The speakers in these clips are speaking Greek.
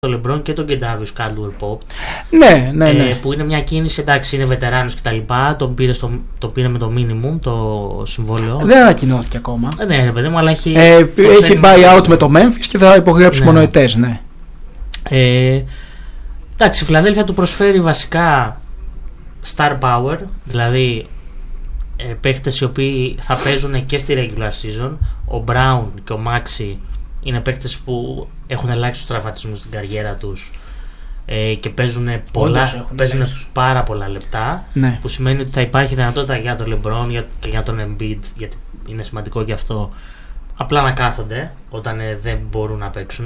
τον LeBron και τον Kentavious Caldwell-Pope. Ναι. Που είναι μια κίνηση, εντάξει, είναι βετεράνος κτλ. Το πήρε με το minimum το συμβόλαιο. Δεν ανακοινώθηκε ακόμα. Ναι, παιδί μου, αλλά έχει buyout με το Memphis και θα υπογράψει μονοετές, ναι. Εντάξει, η Φιλαδέλφια του προσφέρει βασικά star power, δηλαδή παίχτες οι οποίοι θα παίζουν και στη regular season. Ο Brown και ο Maxey είναι παίχτες που έχουν ελάχιστους τραυματισμούς στην καριέρα τους και παίζουν πάρα πολλά λεπτά, ναι. Που σημαίνει ότι θα υπάρχει δυνατότητα για τον LeBron και για τον Embiid, γιατί είναι σημαντικό και αυτό, απλά να κάθονται όταν δεν μπορούν να παίξουν.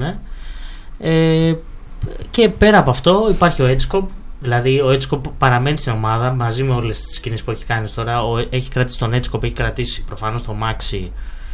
Και πέρα από αυτό υπάρχει ο Edgecomb. Δηλαδή ο Edgecomb παραμένει στην ομάδα μαζί με όλες τις κινήσεις που έχει κάνει τώρα. Έχει κρατήσει τον Edgecomb, έχει κρατήσει προφανώς τον Maxey,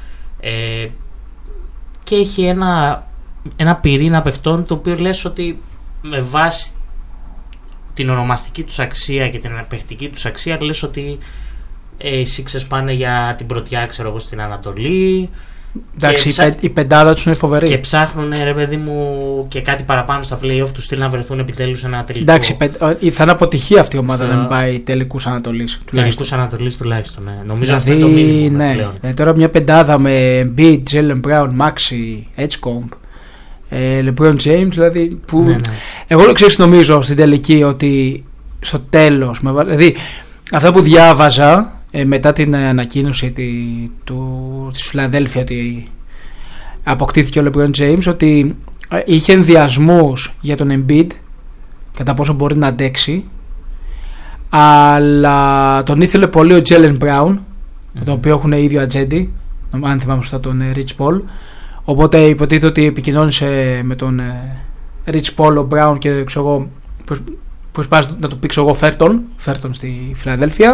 και έχει ένα πυρήνα παιχτών το οποίο λες ότι με βάση την ονομαστική τους αξία και την παιχτική τους αξία λες ότι οι Sixers πάνε για την πρωτιά, ξέρω εγώ, στην Ανατολή. Εντάξει, η πεντάδα τους είναι φοβερή. Και ψάχνουν, ρε παιδί μου, και κάτι παραπάνω στα play-off του στυλ να βρεθούν επιτέλους σε ένα τελικό. Εντάξει, θα είναι αποτυχία αυτή η ομάδα να μην πάει τελικούς Ανατολής. Τελικούς Ανατολής τουλάχιστον, ναι. Νομίζω δηλαδή, αυτό είναι το μήνυμα, ναι, πλέον. Τώρα μια πεντάδα με Embiid, Jaylen Brown, Maxey, Edgecomb, LeBron James, δηλαδή. Που ναι. Εγώ νομίζω στην τελική ότι στο τέλος, δηλαδή αυτά που διάβαζα μετά την ανακοίνωση της Φιλαδέλφια ότι αποκτήθηκε ο LeBron James, ότι είχε ενδιασμούς για τον Embiid κατά πόσο μπορεί να αντέξει, αλλά τον ήθελε πολύ ο Jaylen Brown, με τον οποίο έχουν ίδιο ατζέντη, αν θυμάμαι σωστά, τον Rich Paul. Οπότε υποτίθεται ότι επικοινώνησε με τον Rich Paul ο Brown και ξέρω εγώ, προσπάθησε να του πει εγώ φέρτον στη Φιλαδέλφια.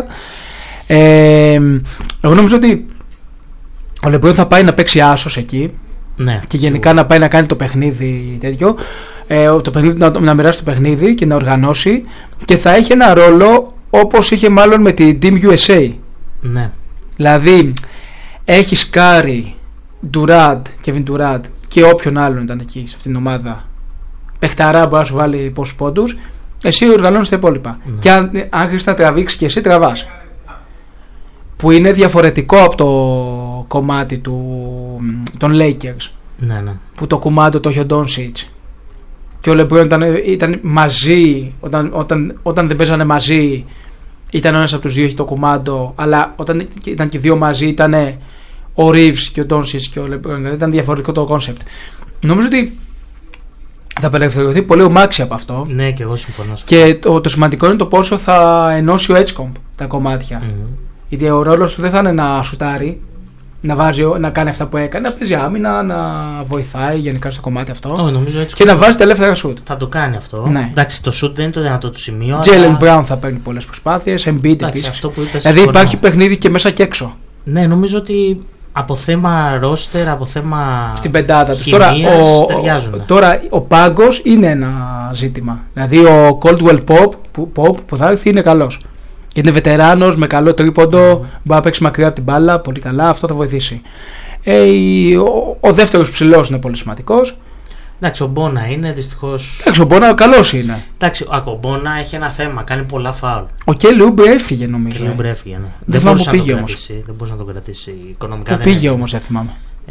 Εγώ νομίζω ότι ο LeBron θα πάει να παίξει άσος εκεί, ναι, και γενικά να πάει να κάνει το παιχνίδι τέτοιο, το παιχνίδι, να μοιράσει το παιχνίδι και να οργανώσει, και θα έχει ένα ρόλο όπως είχε μάλλον με την Team USA, ναι. Δηλαδή έχει Curry, Durant, Kevin Durant και όποιον άλλον ήταν εκεί σε αυτήν την ομάδα, παιχταρά μπορεί να σου βάλει πόσους πόντους, εσύ οργανώνεις τα υπόλοιπα, ναι. Και αν χρειάζεται να τραβήξεις και εσύ τραβάς, που είναι διαφορετικό από το κομμάτι των Lakers, ναι. που το κουμάντο το είχε ο Doncic και ο LeBron ήταν μαζί, όταν δεν παίζανε μαζί ήταν ο ένας από τους δύο, είχε το κουμάντο, αλλά όταν ήταν και δύο μαζί ήταν ο Reeves και ο Doncic και ο LeBron, δηλαδή ήταν διαφορετικό το concept. Νομίζω ότι θα απελευθερωθεί πολύ ο Maxey από αυτό. Ναι, και εγώ συμφωνώ. Και το σημαντικό είναι το πόσο θα ενώσει ο Edgecomb τα κομμάτια. Γιατί ο ρόλος του δεν θα είναι να σουτάρει, να κάνει αυτά που έκανε, να παίζει άμυνα, να βοηθάει γενικά στο κομμάτι αυτό. Νομίζω έτσι, και να βάζει τα ελεύθερα σουτ. Θα το κάνει αυτό. Ναι. Εντάξει, το σουτ δεν είναι το δυνατό του σημείο. Jaylen Brown θα παίρνει πολλές προσπάθειες, Embiid επίσης. Δηλαδή υπάρχει παιχνίδι και μέσα και έξω. Ναι, νομίζω ότι από θέμα roster, από θέμα στην πεντάδα τους. Τώρα ο πάγκος είναι ένα ζήτημα. Δηλαδή ο Caldwell Pope που θα έρθει είναι καλός. Και είναι βετεράνος με καλό τρίποντο, μπορεί να παίξει μακριά από την μπάλα, πολύ καλά, αυτό θα βοηθήσει. Ο δεύτερος ψηλός είναι πολύ σημαντικός. Εντάξει, ο Μπόνα είναι δυστυχώς. Εντάξει, ο Μπόνα καλός είναι. Εντάξει, ο Μπόνα έχει ένα θέμα, κάνει πολλά φάουλ. Ο Kelly Oubre έφυγε νομίζω. Kelly Oubre έφυγε, ναι. Δεν θυμάμαι που πήγε όμως. Δεν μπορούσε να τον κρατήσει οικονομικά. Πού πήγε όμως, δεν θυμάμαι.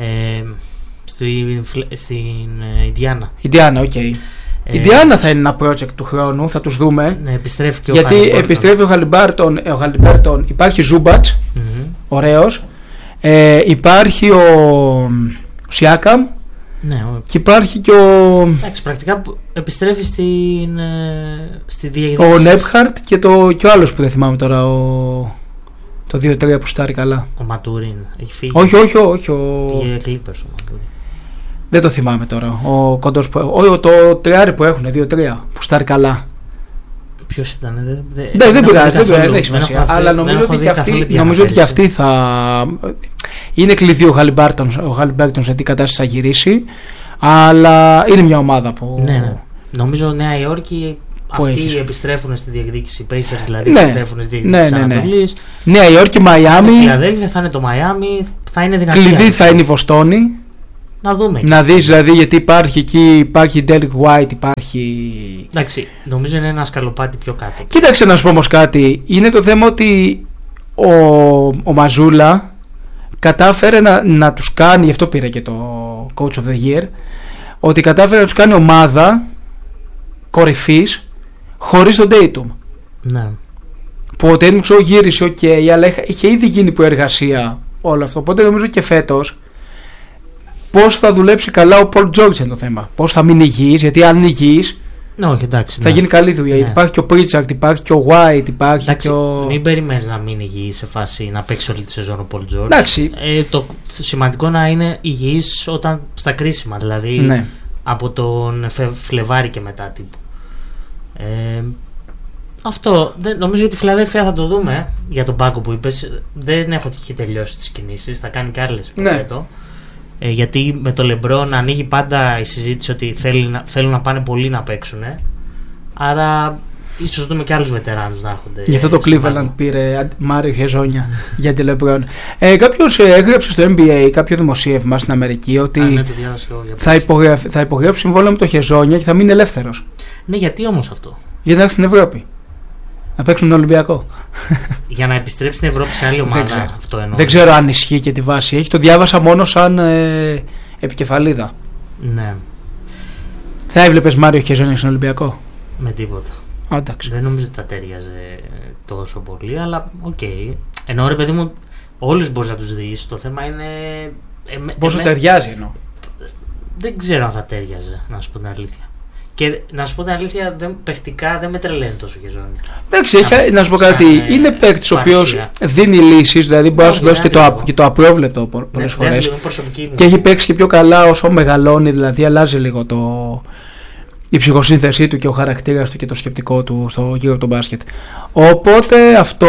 Στην Ιντιάνα. Ιντιάνα, οκ. Η Ιντιάνα θα είναι ένα project του χρόνου, θα τους δούμε. Ναι, επιστρέφει και γιατί επιστρέφει ο Χαλιμπέρτον, υπάρχει Ζούμπατς, ωραίος. Υπάρχει ο Σιάκαμ. Ναι, και υπάρχει και ο. Εντάξει, πρακτικά επιστρέφει στη διεκδίκηση. Ο Νέπχαρτ και ο άλλος που δεν θυμάμαι τώρα. Το 2-3 που στάρει καλά. Ο Ματούριν. Έχει φύγει. Όχι. Πήγε Clippers ο Ματούριν. Δεν το θυμάμαι τώρα. Ο κοντός που. Το τριάρι που έχουν, 2-3 που στάρει καλά. Ποιος ήταν, δεν πειράζει, δεν έχει σημασία. Αλλά νομίζω ότι και αυτή θα. Είναι κλειδί ο Χαλιμπέρτον σε τι κατάσταση θα γυρίσει. Αλλά είναι μια ομάδα που. Ναι. Νομίζω Νέα Υόρκη. Αυτοί επιστρέφουν στη διεκδίκηση. Pacers δηλαδή επιστρέφουν στη διεκδίκηση Ανατολής. Νέα Υόρκη, Μαϊάμι. Η Φιλαδέλφια θα είναι το Μαϊάμι. Θα είναι δυνατή. Κλειδί θα είναι η Βοστόνη. να δούμε. Να δεις δηλαδή, γιατί υπάρχει εκεί, υπάρχει Derek White, υπάρχει. Εντάξει, νομίζω είναι ένα σκαλοπάτι πιο κάτω. Κοίταξε να σου πω όμως κάτι. Είναι το θέμα ότι ο Μαζούλα κατάφερε να τους κάνει, γι' αυτό πήρε και το Coach of the Year, ότι κατάφερε να τους κάνει ομάδα κορυφής χωρίς τον Tatum. Ναι. Που ο Tatum γύρισε αλλά είχε ήδη γίνει προεργασία όλο αυτό. Οπότε νομίζω και φέτος πώς θα δουλέψει καλά ο Paul George είναι το θέμα. Πώς θα μείνει υγιής, γιατί αν είναι υγιής όχι, εντάξει, θα γίνει καλή δουλειά. Ναι. Υπάρχει και ο Pritchard, υπάρχει και ο White, υπάρχει εντάξει, και ο. Μην περιμένεις να μείνει υγιής σε φάση να παίξει όλη τη σεζόν ο Paul George. Εντάξει. Το σημαντικό να είναι υγιής όταν στα κρίσιμα, δηλαδή Ναι. από τον Φλεβάρι και μετά τύπου. Αυτό νομίζω ότι τη Φιλαδέλφια θα το δούμε για τον πάγκο που είπες. Δεν έχω τελειώσει τις κινήσεις, θα κάνει και άλλες. Ναι. Γιατί με το LeBron ανοίγει πάντα η συζήτηση ότι θέλουν να πάνε πολλοί να παίξουν. Άρα ίσως δούμε και άλλους βετεράνους να έρχονται. Γι' αυτό το Cleveland πήρε Μάριο Χεζόνια για τη LeBron. Κάποιος έγραψε στο NBA κάποιο δημοσίευμα στην Αμερική ότι ναι, θα υπογράψει συμβόλαιο με το Χεζόνια και θα μείνει ελεύθερος. Ναι, γιατί όμως αυτό? Για να έρθει στην Ευρώπη. Να παίξουν τον Ολυμπιακό. Για να επιστρέψει στην Ευρώπη σε άλλη ομάδα. Αυτό εννοώ. Δεν ξέρω αν ισχύει και τη βάση έχει. Το διάβασα μόνο σαν επικεφαλίδα. Ναι. Θα έβλεπες Μάριο Χεζόνια στον Ολυμπιακό? Με τίποτα. Εντάξει. Δεν νομίζω ότι θα τέριαζε τόσο πολύ, αλλά οκ. Ενώ ρε παιδί μου, όλους μπορείς να τους δεις. Το θέμα είναι. Πόσο ταιριάζει εννοώ. Δεν ξέρω αν θα τέριαζε, να σου πω την αλήθεια. Και να σου πω την αλήθεια, παιχτικά δεν με τρελαίνει τόσο και ζώνη. Εντάξει, να σου πω κάτι. Είναι παίκτης ο οποίος δίνει λύσεις, δηλαδή μπορεί να σου δώσει και το απρόβλεπτο πολλές φορές. Και έχει παίξει και πιο καλά όσο μεγαλώνει, δηλαδή αλλάζει λίγο η ψυχοσύνθεσή του και ο χαρακτήρας του και το σκεπτικό του γύρω από τον μπάσκετ. Οπότε αυτό.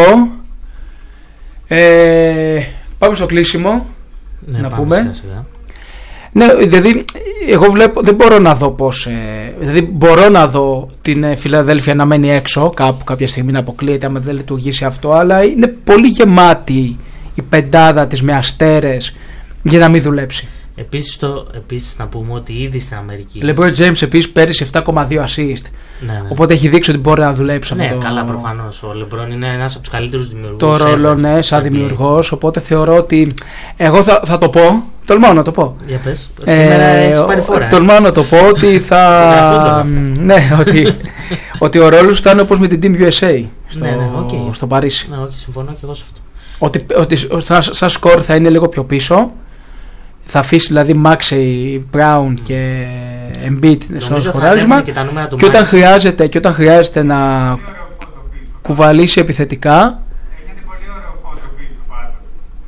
Πάμε στο κλείσιμο. Ναι, να πούμε. Σιγά. Ναι, δηλαδή εγώ βλέπω, δεν μπορώ να δω πώς. Δηλαδή μπορώ να δω την Φιλαδέλφια να μένει έξω κάπου κάποια στιγμή, να αποκλείεται άμα δεν λειτουργήσει αυτό, αλλά είναι πολύ γεμάτη η πεντάδα της με αστέρες για να μην δουλέψει. Επίσης να πούμε ότι ήδη στην Αμερική. LeBron James επίσης πέρυσι 7,2 assist. Ναι. Οπότε έχει δείξει ότι μπορεί να δουλέψει αυτό. Ναι, καλά, προφανώς. Ο LeBron είναι ένας από τους καλύτερους δημιουργούς. Το ρόλο, ναι, σαν δημιουργός. Οπότε θεωρώ ότι. Εγώ θα το πω. Τολμάω να το πω. Για πες. Σήμερα έχεις πάρει φορά. Τολμάω να το πω ότι θα. Ναι, ότι ο ρόλος θα είναι όπως με την Team USA στο Παρίσι. Ναι, όχι, συμφωνώ και εγώ σε αυτό. Ότι σαν σκορ θα είναι λίγο πιο πίσω. Θα αφήσει δηλαδή Maxey, Brown και Embiid στο σκοράρισμα. Και όταν χρειάζεται να κουβαλήσει επιθετικά. Έχετε πολύ ωραίο φώτο πίσω πάντως.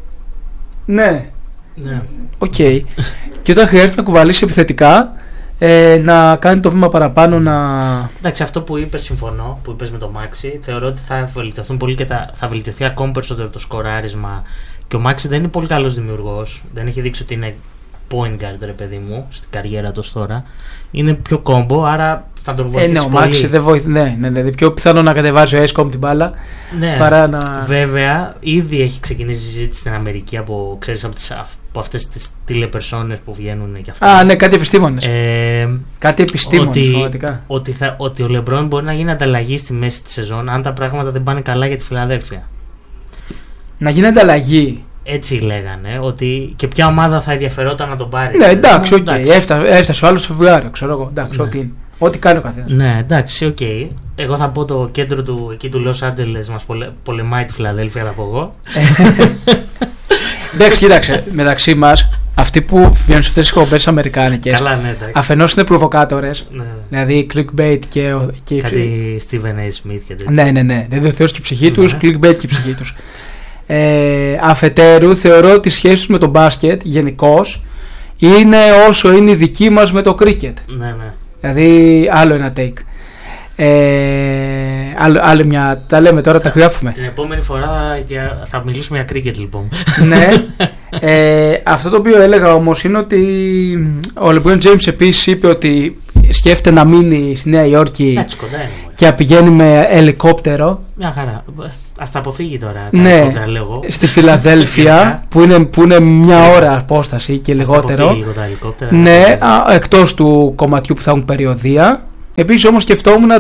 Ναι. Ναι. Οκ. Και όταν χρειάζεται να κουβαλήσει επιθετικά, να κάνει το βήμα παραπάνω να. Εντάξει, αυτό που είπες συμφωνώ, που είπες με το Maxey, θεωρώ ότι θα βελτιωθούν πολύ και θα βελτιωθεί ακόμη περισσότερο το σκοράρισμα. Και ο Maxey δεν είναι πολύ καλός δημιουργός. Δεν έχει δείξει ότι είναι point guard, ρε παιδί μου, στην καριέρα του τώρα. Είναι πιο κόμπο, άρα θα τον βοηθήσει ναι, πολύ. Ο Maxey δεν βοηθάει. Ναι, δηλαδή πιο πιθανό να κατεβάζει ο Escom την μπάλα. Ναι, παρά να. Βέβαια, ήδη έχει ξεκινήσει η συζήτηση στην Αμερική από αυτές τις τηλεπερσόνες που βγαίνουν και αυτά. Α, ναι, κάτι επιστήμονες. Κάτι επιστήμονες, πραγματικά. Ότι ο LeBron μπορεί να γίνει ανταλλαγή στη μέση της σεζόν αν τα πράγματα δεν πάνε καλά για τη Φιλαδέλφια. Να γίνει ανταλλαγή. Έτσι λέγανε, ότι και ποια ομάδα θα ενδιαφερόταν να τον πάρει. Ναι, εντάξει, οκ. Έφτασε ο άλλος στο Φεβρουάριο, ξέρω εγώ. Εντάξει, ναι. Ό,τι κάνει ο καθένας. Ναι, εντάξει, οκ. Εγώ θα πω το κέντρο του εκεί του Los Angeles μας πολεμάει τη Φιλαδέλφια, θα πω εγώ. Εντάξει, κοίταξε, μεταξύ μας, αυτοί που βγαίνουν σε αυτές τις εκπομπές αμερικάνικες, αφενός είναι προβοκάτορες, ναι. Δηλαδή clickbait και κάτι Stephen A. Smith και τέτοια. Ναι. Δηλαδή ο Θεός και η ψυχή τους, clickbait και η ψυχή τους. Αφετέρου, θεωρώ ότι οι σχέσεις με το μπάσκετ γενικώς είναι όσο είναι η δική μας με το cricket. Ναι. Δηλαδή, άλλο ένα take. άλλη μια. Τα λέμε τώρα, τα γράφουμε. Την επόμενη φορά θα μιλήσουμε για κρίκετ, λοιπόν. Ναι. Αυτό το οποίο έλεγα όμως είναι ότι ο LeBron James επίσης είπε ότι σκέφτεται να μείνει στη Νέα Υόρκη. Εντάξει, κοντά είναι. Και να πηγαίνει με ελικόπτερο. Μια χαρά. Ας τα αποφύγει τώρα. Ναι, στη Φιλαδέλφια που είναι μια ώρα απόσταση και λιγότερο. Λίγο τα ελικόπτερα. Ναι, εκτός του κομματιού που θα έχουν περιοδία. Επίσης όμως σκεφτόμουν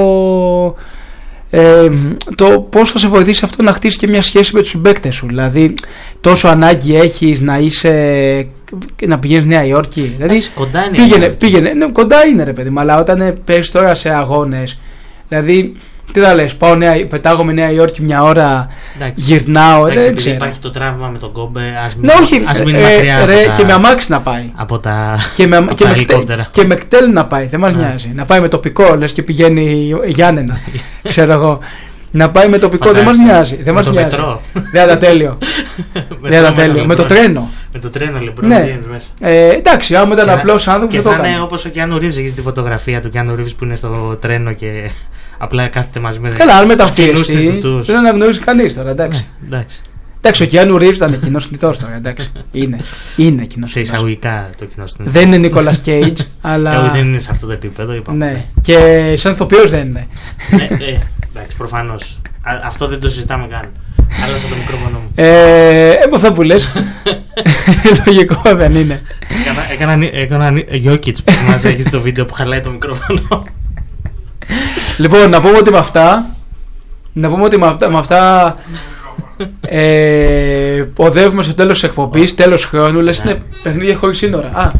το πώς θα σε βοηθήσει αυτό να χτίσεις και μια σχέση με τους συμπαίκτες σου. Δηλαδή τόσο ανάγκη έχεις να πηγαίνεις Νέα Υόρκη. Δηλαδή κοντά είναι. Πήγαινε, ναι, κοντά είναι ρε παιδί μου, αλλά όταν παίζεις τώρα σε αγώνες, δηλαδή τι θα λες, πετάγομαι Νέα Υόρκη μια ώρα, γυρνάω, δεν ξέρω. Υπάρχει το τραύμα με τον Κόμπε, ας μην μακριά. Και με αμάξι να πάει. Από τα ελικόπτερα. Και με κτέλ να πάει, δεν μας νοιάζει. Να πάει με τοπικό, λες και πηγαίνει Γιάννενα, ξέρω εγώ. Να πάει με τοπικό, δεν μας νοιάζει. Δεν μας νοιάζει. Δεν τα τέλειο. Με το τρένο. Με το τρένο, λοιπόν. Ναι. Εντάξει, άμα ήταν απλός άνθρωπος δεν το έκανε. Και θα είναι όπως ο Κιάνου Ρίβς, έχεις τη φωτογραφία του Κιάνου Ρίβς που είναι στο τρένο και απλά κάθεται μαζί με. Καλά, αν μεταμφιεστεί, δεν αναγνωρίζει κανείς τώρα, εντάξει. Εντάξει, ο Κιάνου Ρίβς ήταν κοινός θνητός τώρα, εντάξει. Είναι κοινός θνητός. Σε εισαγωγικά το κοινός θνητός. Δεν είναι Νίκολας Κέιτζ, αλλά. Δεν είναι σε αυτό το επίπεδο, είπαμε. Ναι, και σαν ηθοποιός δεν είναι. Εντάξει, προφανώς. Αυτό δεν το συζητάμε καν. Άλλασα το μικρόφωνο μου. Από αυτό που λες. Λογικό δεν είναι. Έκανα Γιόκιτς που μας έχει στο βίντεο που χαλάει το μικρόφωνο. Λοιπόν, να πούμε ότι με αυτά οδεύουμε στο τέλος της εκπομπής, τέλος χρόνου. Λες είναι παιχνίδια χωρίς σύνορα.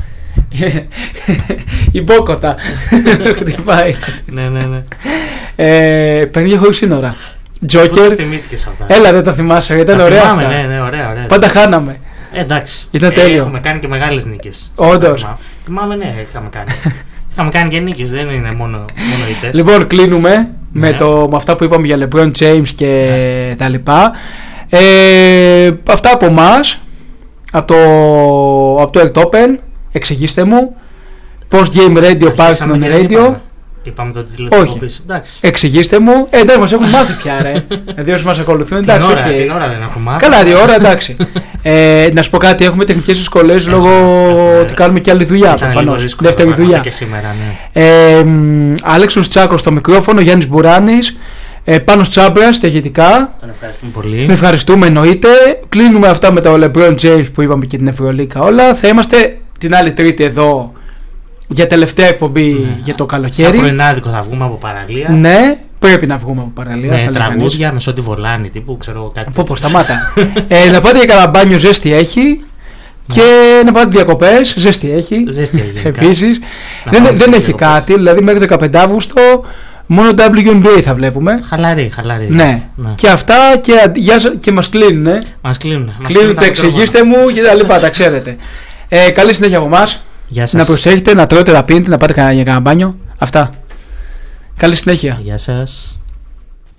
Η Μπόκοτα χτυπάει. Ναι. Παιχνίδια χωρίς σύνορα. Τζόκερ. Έλα, δεν τα θυμάσαι, ήταν ωραία αυτά. Ναι, ωραία. Πάντα χάναμε. Εντάξει. Ήταν τέλειο. Έχουμε κάνει και μεγάλες νίκες. Όντως. Θυμάμαι, ναι, είχαμε κάνει. Είχαμε κάνει και νίκες, δεν είναι μόνο ήττες. Λοιπόν, κλείνουμε με αυτά που είπαμε για LeBron James και τα λοιπά. Αυτά από εμάς, από το Act Open. Εξηγήστε μου πώς Game Radio πάει στο Radio. Είπαμε το τίτλο. Όχι. Εξηγήστε μου. Εντάξει, μας έχουν μάθει πια, ρε. Δηλαδή όσοι μας ακολουθούν, εντάξει. Την ώρα δεν έχουμε μάθει. Καλά, 2 ώρα, εντάξει. Να σου πω κάτι, έχουμε τεχνικές δυσκολίες λόγω ότι κάνουμε και άλλη δουλειά. Προφανώς. Δεύτερη δουλειά. Και σήμερα, ναι. Αλέξος Τσάκος στο μικρόφωνο, Γιάννης Μπουράνης. Πάνος Τσάμπρας στα ηχητικά. Τον ευχαριστούμε πολύ. Τον ευχαριστούμε, εννοείται. Κλείνουμε αυτά με το LeBron James που είπαμε και την Ευρωλίκα όλα. Θα είμαστε την άλλη Τρίτη εδώ για τελευταία εκπομπή για το καλοκαίρι. Σαν πρωινάδικο θα βγούμε από παραλία. Ναι, πρέπει να βγούμε από παραλία. Με τραγούδια, με σώτη βολάνη τύπου, ξέρω κάτι. Πω, σταμάτα. Να πάτε για καλαμπάνιο, ζέστη έχει. Και να πάτε διακοπές, ζέστη έχει. Επίσης. Δεν έχει κάτι, δηλαδή μέχρι 15 Αύγουστο μόνο WNBA θα βλέπουμε. Χαλαρή. Ναι. Και αυτά και μας κλείνουν. Κλείνουν, το εξηγήστε μου και τα λοιπά, τα ξέρετε. Καλή συνέχεια από εμάς. Να προσέχετε, να τρώτε, να πίνετε, να πάτε για κανένα μπάνιο. Αυτά. Καλή συνέχεια. Γεια σας.